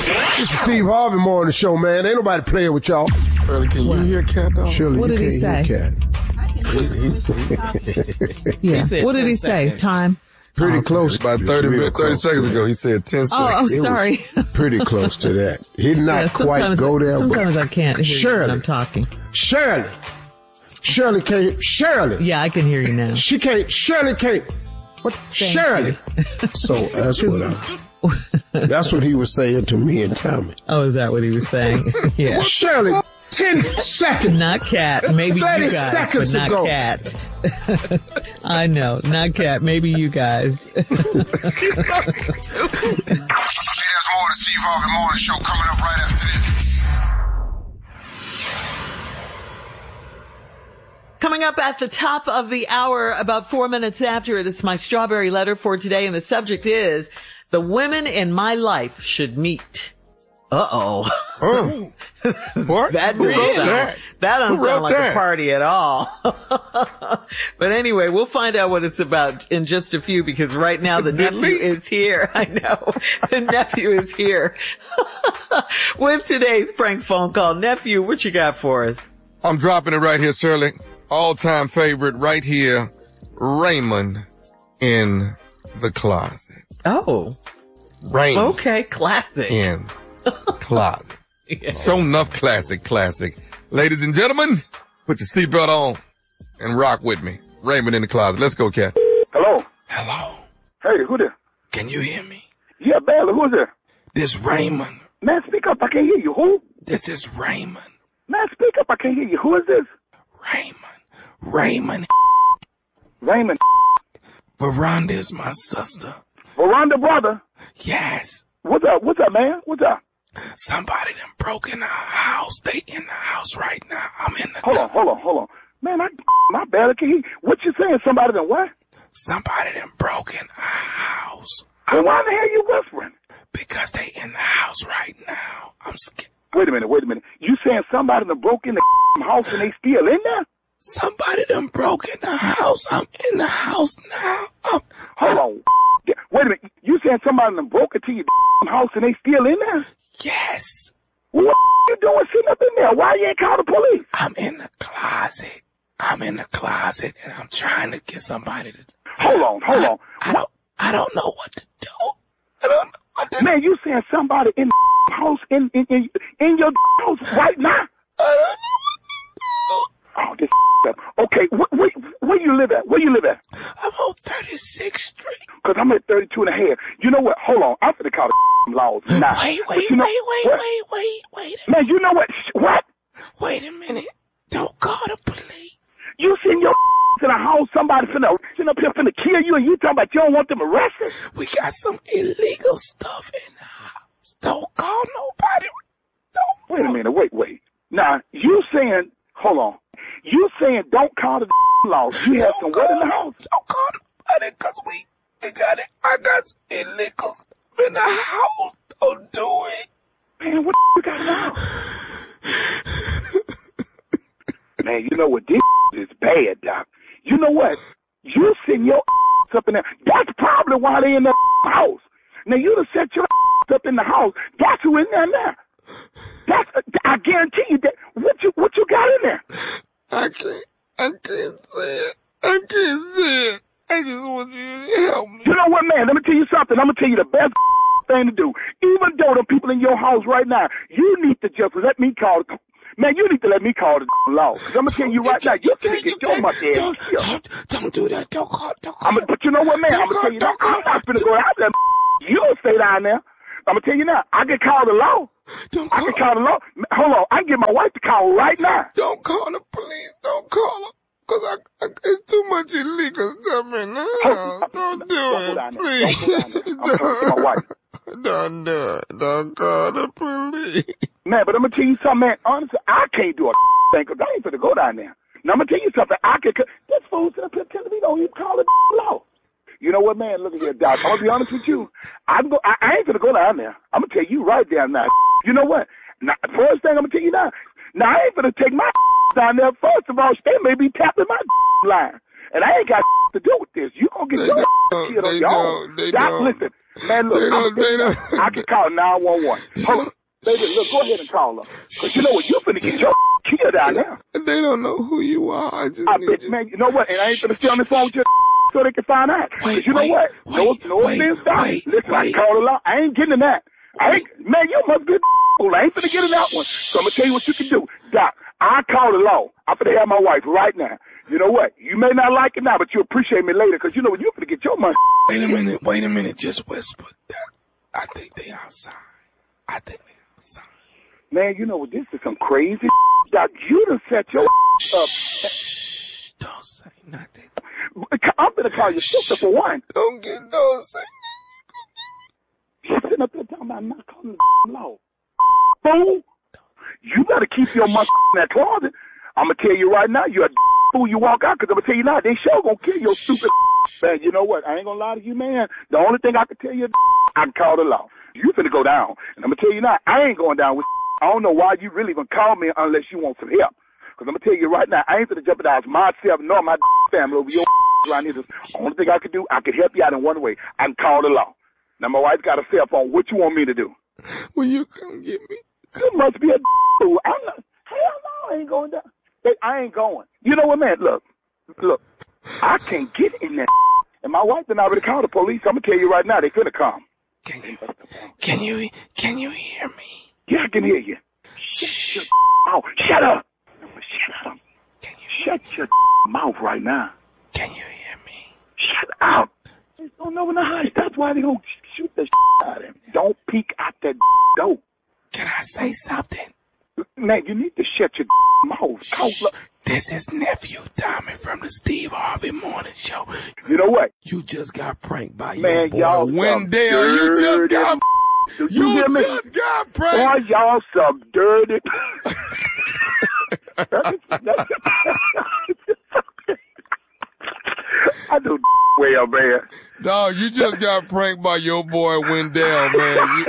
This is Steve Harvey Morning Show, man. Ain't nobody playing with y'all. Can you hear Cat, though? Shirley, what did he say? Yeah. What did he say? Time? Pretty close. About 30 seconds ago, he said 10 seconds. Oh, I'm sorry. Pretty close to that. He did not quite go there. Sometimes I can't hear you when I'm talking. Shirley can't. Shirley. Yeah, I can hear you now. She can't. Shirley can't. What? Shirley. So that's what he was saying to me and Tommy. Oh, is that what he was saying? Yeah. Shirley, 10 seconds. Not Cat. Maybe 30 you guys, seconds but not ago. Cat. I know. Not Cat. Maybe you guys. Hey, there's more of the Steve Harvey Morning Show coming up right after this. Coming up at the top of the hour, about 4 minutes after it, it's my strawberry letter for today, and the subject is, the women in my life should meet. What? That doesn't sound like a party at all. But anyway, we'll find out what it's about in just a few, because right now the nephew is here. I know. The nephew is here. With today's prank phone call. Nephew, what you got for us? I'm dropping it right here, Shirley. All-time favorite right here, Raymond in the closet. Oh. Raymond. Okay, classic. In closet. Yeah. Show enough classic. Ladies and gentlemen, put your seatbelt on and rock with me. Raymond in the closet. Let's go, Cat. Hello. Hey, who there? Can you hear me? Yeah, barely. Who's there? This Raymond. Man, speak up. I can't hear you. Who? This is Raymond. Man, speak up. I can't hear you. Who is this? Raymond. Veranda is my sister. Veranda brother? Yes. What's up, man? What's up? Somebody done broke in our house. They in the house right now. I'm in the... Hold on. Man, I barely can hear you. What you saying? Somebody done what? Somebody done broke in our house. Well, why the hell you whispering? Because they in the house right now. I'm scared. Wait a minute. You saying somebody done broke in the house and they still in there? Somebody done broke in the house. I'm in the house now. Hold on. Wait a minute. You saying somebody done broke into your house and they still in there? Yes. What you doing sitting up in there? Why you ain't call the police? I'm in the closet and I'm trying to get somebody to... Hold on. I don't know what to do. I don't know what to do. Man, you saying somebody in the house, in your house right now? I don't know what to do. Oh, this up. Okay, where you live at? I'm on 36th Street. Because I'm at 32 and a half. You know what? Hold on. I'm finna call the laws now. Wait. Man, you know what? What? Wait a minute. Don't call the police. You send your in a house, somebody finna sitting up here finna kill you, and you talking about you don't want them arrested? We got some illegal stuff in the house. Don't call nobody. Wait a minute. Wait. Now, you saying, hold on. You saying don't call the laws. You have some what in the house? Don't call nobody because we got it. I got some illegal stuff in the house. Don't do it. Man, what you got now? Man, you know what? This is bad, Doc. You know what? You send your up in there. That's probably why they in the house. Now, you done set your up in the house. That's who in there now. I guarantee you that. What you got in there? I can't say it. I just want you to help me. You know what, man? Let me tell you something. I'm going to tell you the best thing to do. Even though the people in your house right now, you need to just let me call the... Man, you need to let me call the law. Because I'm going to tell you right now, you can get your much ass. Don't do that. Don't call. But you know what, man? I'm going to tell you that. I'm not going to go out there. You don't stay down there. I'm going to tell you now. I can call the law. I can call the law. Hold on. I can get my wife to call right now. Don't call the police. Don't call them. Because it's too much illegal stuff in the house. Don't do it, please. Don't my wife. Don't do it. Don't call the police. Man, but I'm going to tell you something, man. Honestly, I can't do a thing because I ain't going to go down there. Now, I'm going to tell you something. This fool's up here telling me don't even call the law. You know what, man? Look at here, Doc. I'm going to be honest with you. I ain't going to go down there. I'm going to tell you right down now. You know what? Now, first thing I'm going to tell you now. Now, I ain't going to take my down there. First of all, they may be tapping my line. And I ain't got to do with this. You going to get your shit on your own. Doc, listen. Man, look, I can call 911. Hold on. Baby, look, go ahead and call her. Because you know what? You're finna get your killed out there. They don't know who you are. I bet, man, you know what? And I ain't finna stay on this phone with you so they can find out. Because you know what? No offense, Doc. Listen, I call her out. I ain't getting in that. Man, you must be a fool. I ain't finna get in that one. So I'm gonna tell you what you can do. Doc, I call the law. I'm finna have my wife right now. You know what? You may not like it now, but you appreciate me later because you know what? You're finna get your money. Wait a minute. Just whisper. I think they outside. Man, you know what? This is some crazy Doc. You done set your up. Shh, don't say nothing. I'm gonna call your sister for one. Don't say. She's sitting up there talking about not calling the law. Fool! You better keep your money in that closet. I'm gonna tell you right now, you're a fool. You walk out, because I'm gonna tell you now, they sure gonna kill your stupid man. You know what? I ain't gonna lie to you, man. The only thing I can tell you, I can call the law. You finna go down, and I'm gonna tell you now, I ain't going down with. I don't know why you really gonna call me unless you want some help. Because I'm gonna tell you right now, I ain't gonna jeopardize myself nor my family over your around here. The only thing I can do, I can help you out in one way. I can call the law. Now my wife got a cell phone. What you want me to do? Will you come get me? You must be a fool. I'm not. Hell no, I ain't going down. Hey, I ain't going. You know what, man? Look. I can't get in there. And my wife done already called the police. I'm gonna tell you right now, they finna come. Can you hear me? Yeah, I can hear you. Shut up. Shut up. Shut your mouth right now. Can you hear me? Shut up. They don't know in the house. That's why they gonna shoot the out of him. Don't peek out that door. Can I say something? Man, you need to shut your mouth. This is Nephew Tommy from the Steve Harvey Morning Show. You know what? You just got pranked by man, your boy Wendell. You just got pranked. Boy, y'all some dirty. I do well, man. Dog, you just got pranked by your boy Wendell, man.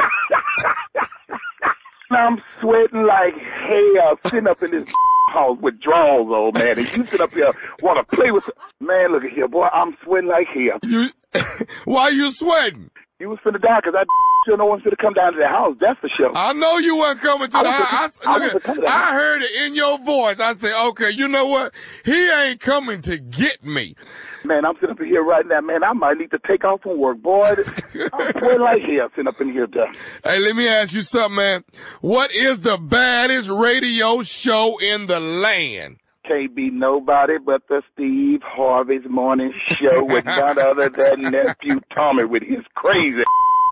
I'm sweating like hell sitting up in this house with drawers on, man. And you sit up here want to play with... Man, look at here, boy. I'm sweating like hell. Why you sweating? You was finna die because sure no one's finna come down to the house. That's for sure. I know you weren't coming to the house. I heard it in your voice. I said, okay, you know what? He ain't coming to get me. Man, I'm sitting up here right now, man. I might need to take off from work, boy. I'm sweating like hell sitting up in here, done. Hey, let me ask you something, man. What is the baddest radio show in the land? Can't be nobody but the Steve Harvey's Morning Show with none other than Nephew Tommy with his crazy.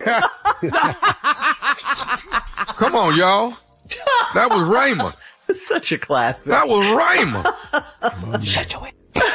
Come on, y'all. That was Raymond. Such a classic. That was Raymond. Shut your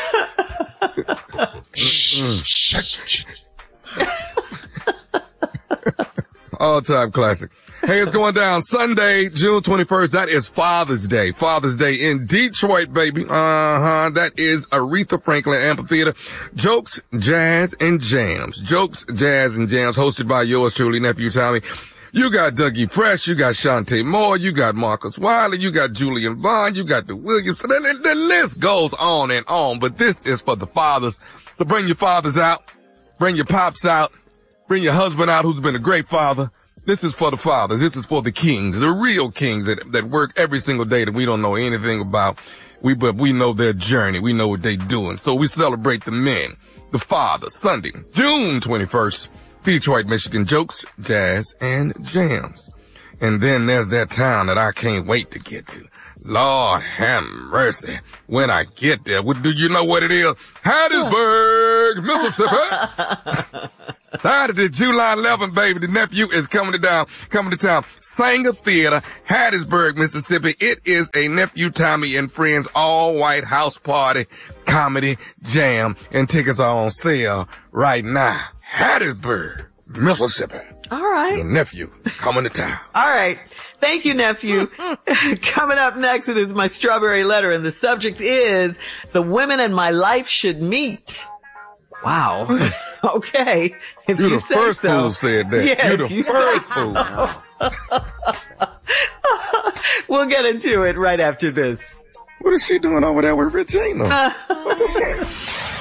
All-time classic. Hey, it's going down Sunday, June 21st. That is Father's Day. Father's Day in Detroit, baby. That is Aretha Franklin Amphitheater. Jokes, Jazz, and Jams. Jokes, Jazz, and Jams, hosted by yours truly, Nephew Tommy. You got Dougie Fresh, you got Shantae Moore, you got Marcus Wiley, you got Julian Vaughn, you got the Williams. The list goes on and on, but this is for the fathers. So bring your fathers out, bring your pops out, bring your husband out who's been a great father. This is for the fathers. This is for the kings, the real kings that work every single day that we don't know anything about. But we know their journey. We know what they're doing. So we celebrate the men, the fathers, Sunday, June 21st. Detroit, Michigan, Jokes, Jazz, and Jams. And then there's that town that I can't wait to get to. Lord have mercy. When I get there, do you know what it is? Hattiesburg, Mississippi. Saturday, July 11th, baby. The nephew is coming to town. Sanger Theater, Hattiesburg, Mississippi. It is a Nephew Tommy and Friends all-white house party, comedy, jam, and tickets are on sale right now. Hattiesburg, Mississippi. All right. The nephew coming to town. All right. Thank you, nephew. Coming up next, it is my strawberry letter, and the subject is the women in my life should meet. Wow. Okay. If You're you the say first so. fool said that. Yeah, You're the first fool. We'll get into it right after this. What is she doing over there with Regina? What the hell?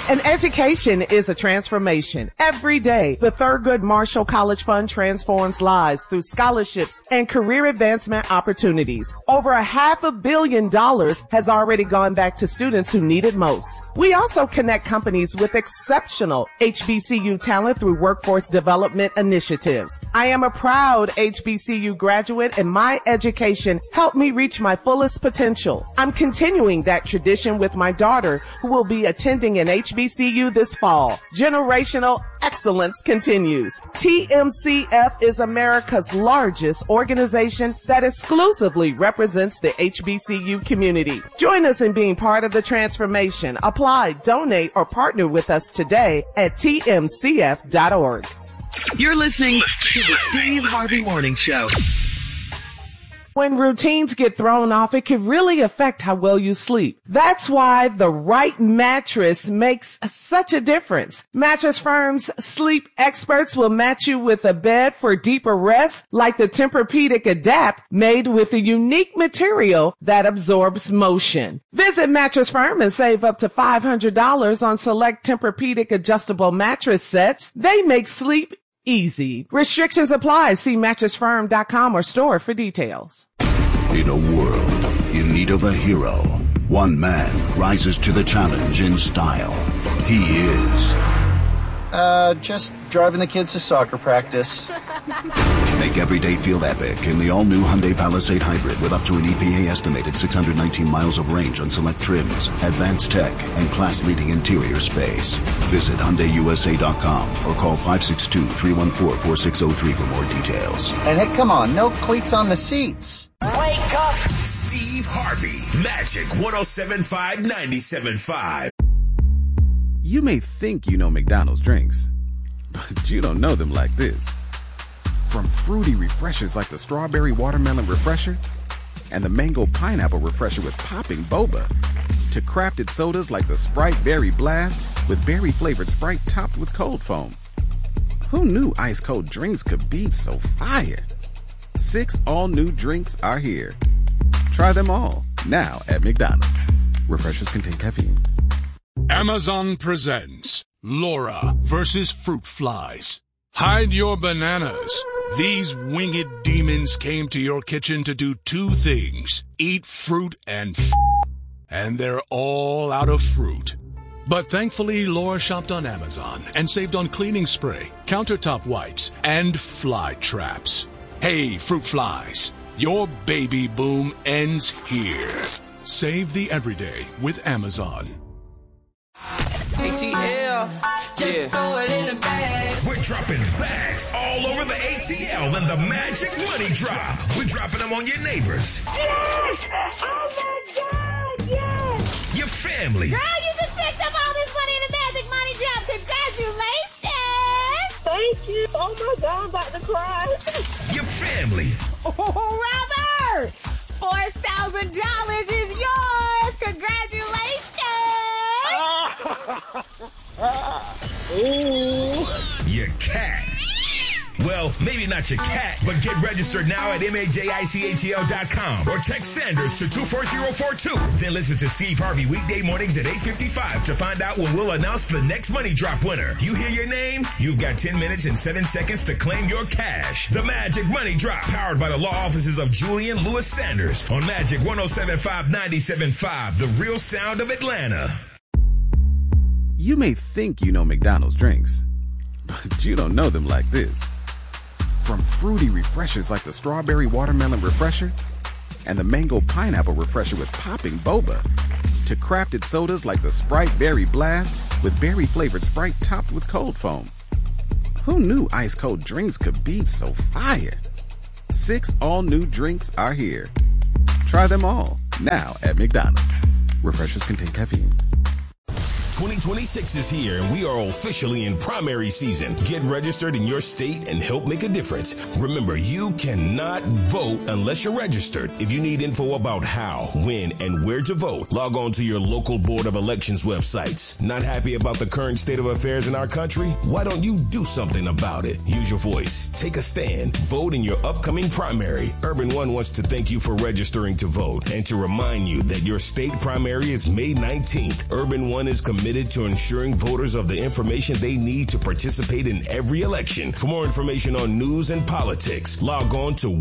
An education is a transformation. Every day, the Thurgood Marshall College Fund transforms lives through scholarships and career advancement opportunities. Over $500 million has already gone back to students who need it most. We also connect companies with exceptional HBCU talent through workforce development initiatives. I am a proud HBCU graduate, and my education helped me reach my fullest potential. I'm continuing that tradition with my daughter, who will be attending an HBCU this fall. Generational excellence continues. TMCF is America's largest organization that exclusively represents the HBCU community. Join us in being part of the transformation. Apply, donate, or partner with us today at tmcf.org. You're listening to the Steve Harvey Morning Show. When routines get thrown off, it can really affect how well you sleep. That's why the right mattress makes such a difference. Mattress Firm's sleep experts will match you with a bed for deeper rest, like the Tempur-Pedic Adapt, made with a unique material that absorbs motion. Visit Mattress Firm and save up to $500 on select Tempur-Pedic adjustable mattress sets. They make sleep easy. Restrictions apply. See mattressfirm.com or store for details. In a world in need of a hero, one man rises to the challenge in style. He is... just driving the kids to soccer practice. Make every day feel epic in the all-new Hyundai Palisade Hybrid with up to an EPA-estimated 619 miles of range on select trims, advanced tech, and class-leading interior space. Visit HyundaiUSA.com or call 562-314-4603 for more details. And hey, come on, no cleats on the seats. Wake up! Steve Harvey, Magic 107.5, 97.5. You may think you know McDonald's drinks, but you don't know them like this. From fruity refreshers like the Strawberry Watermelon Refresher and the Mango Pineapple Refresher with popping boba, to crafted sodas like the Sprite Berry Blast with berry-flavored Sprite topped with cold foam. Who knew ice-cold drinks could be so fire? 6 all-new drinks are here. Try them all, now at McDonald's. Refreshers contain caffeine. Amazon presents Laura versus Fruit Flies. Hide your bananas. These winged demons came to your kitchen to do 2 things. Eat fruit and they're all out of fruit. But thankfully, Laura shopped on Amazon and saved on cleaning spray, countertop wipes, and fly traps. Hey, Fruit Flies, your baby boom ends here. Save the everyday with Amazon. ATL, just throw it in the bag. We're dropping bags all over the ATL in the Magic Money Drop. We're dropping them on your neighbors. Yes! Oh my God, yes! Your family. Girl, you just picked up all this money in the Magic Money Drop. Congratulations! Thank you. Oh my God, I'm about to cry. Your family. Oh, Robert! $4,000 is yours. Congratulations! Your cat. Well, maybe not your cat, but get registered now at MAJICHEL.com or text Sanders to 24042. Then listen to Steve Harvey weekday mornings at 8:55 to find out when we'll announce the next Money Drop winner. You hear your name? You've got 10 minutes and 7 seconds to claim your cash. The Magic Money Drop, powered by the law offices of Julian Lewis Sanders on Magic 107.5, 97.5, the real sound of Atlanta. You may think you know McDonald's drinks, but you don't know them like this. From fruity refreshers like the Strawberry Watermelon Refresher and the Mango Pineapple Refresher with popping boba, to crafted sodas like the Sprite Berry Blast with berry-flavored Sprite topped with cold foam. Who knew ice-cold drinks could be so fire? 6 all-new drinks are here. Try them all, now at McDonald's. Refreshers contain caffeine. 2026 is here and we are officially in primary season. Get registered in your state and help make a difference. Remember, you cannot vote unless you're registered. If you need info about how, when, and where to vote, log on to your local Board of Elections websites. Not happy about the current state of affairs in our country? Why don't you do something about it? Use your voice. Take a stand. Vote in your upcoming primary. Urban One wants to thank you for registering to vote and to remind you that your state primary is May 19th. Urban One is committed committed to ensuring voters have the information they need to participate in every election. For more information on news and politics, log on to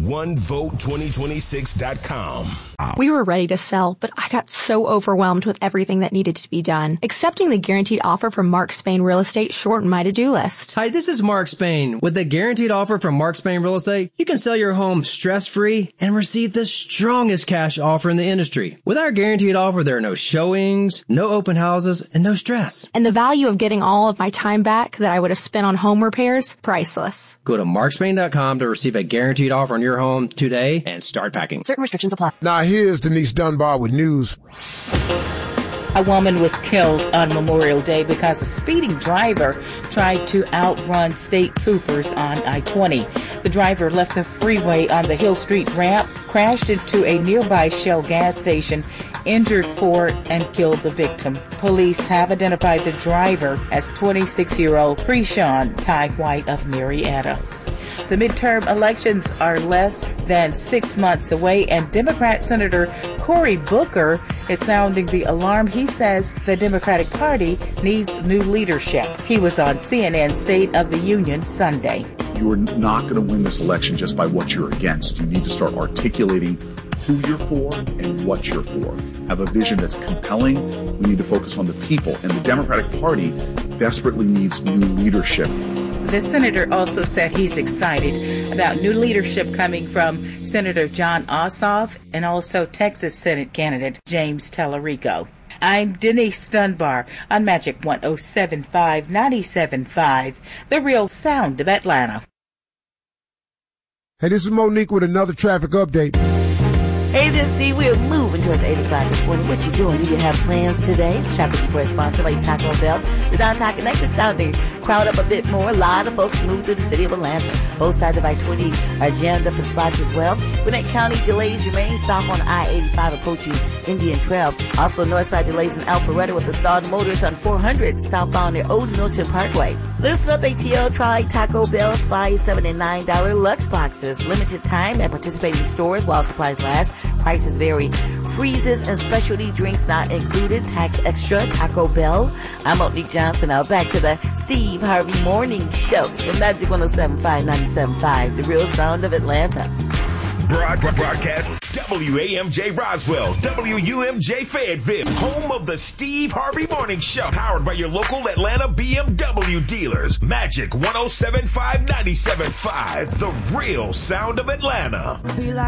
onevote2026.com. We were ready to sell, but I got so overwhelmed with everything that needed to be done. Accepting the guaranteed offer from Mark Spain Real Estate shortened my to-do list. Hi, this is Mark Spain. With the guaranteed offer from Mark Spain Real Estate, you can sell your home stress-free and receive the strongest cash offer in the industry. With our guaranteed offer, there are no showings, no open houses, and no stress. And the value of getting all of my time back that I would have spent on home repairs, priceless. Go to markspain.com to receive a guaranteed offer on your home today and start packing. Certain restrictions apply. Now here's Denise Dunbar with news. A woman was killed on Memorial Day because a speeding driver tried to outrun state troopers on I-20. The driver left the freeway on the Hill Street ramp, crashed into a nearby Shell gas station, injured 4 and killed the victim. Police have identified the driver as 26-year-old Krishawn Ty White of Marietta. The midterm elections are less than 6 months away, and Democrat Senator Cory Booker is sounding the alarm. He says the Democratic Party needs new leadership. He was on CNN State of the Union Sunday. You are not going to win this election just by what you're against. You need to start articulating who you're for and what you're for. Have a vision that's compelling. We need to focus on the people, and the Democratic Party desperately needs new leadership. The senator also said he's excited about new leadership coming from Senator Jon Ossoff and also Texas Senate candidate James Tallarico. I'm Denise Dunbar on Magic 107.5, 97.5, the real sound of Atlanta. Hey, this is Monique with another traffic update. Hey there, Steve. We're moving towards 8 o'clock this morning. What you doing? Do you have plans today? It's traffic correspondent by Taco Bell. The Downtown Connect is starting to crowd up a bit more. A lot of folks move through the city of Atlanta. Both sides of I-20 are jammed up in spots as well. Gwinnett County delays remain south on I-85 approaching Indian Trail. Also, north side delays in Alpharetta with the stalled motors on 400 southbound near Old Milton Parkway. Listen up, ATL. Try Taco Bell's $5, $7, and $9 Lux boxes. Limited time at participating stores while supplies last. Prices vary. Freezes and specialty drinks not included. Tax extra. Taco Bell. I'm Monique Johnson. Now back to the Steve Harvey Morning Show. The Magic 107.5, 97.5. The real sound of Atlanta. Broadcast WAMJ Roswell, WUMJ Fayetteville, home of the Steve Harvey Morning Show, powered by your local Atlanta BMW dealers. Magic 107.5, 97.5, the real sound of Atlanta.